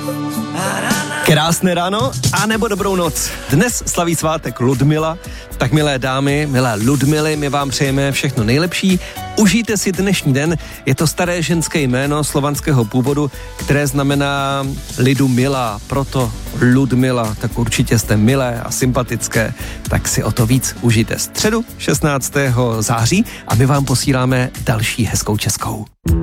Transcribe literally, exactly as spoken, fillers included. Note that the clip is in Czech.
Krásné ráno a nebo dobrou noc. Dnes slaví svátek Ludmila, tak milé dámy, milé Ludmily, my vám přejeme všechno nejlepší. Užijte si dnešní den, je to staré ženské jméno slovanského původu, které znamená lidu milá, proto Ludmila, tak určitě jste milé a sympatické, tak si o to víc užijte středu šestnáctého září a my vám posíláme další hezkou českou.